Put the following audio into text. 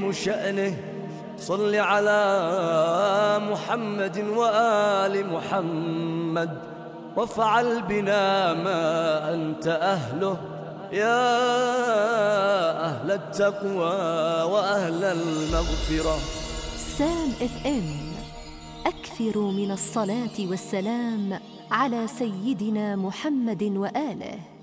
عظيم شأنه. صل على محمد وآل محمد، وافعل بنا ما أنت أهله يا أهل التقوى وأهل المغفرة. سام اف ام، أكثروا من الصلاة والسلام على سيدنا محمد وآله.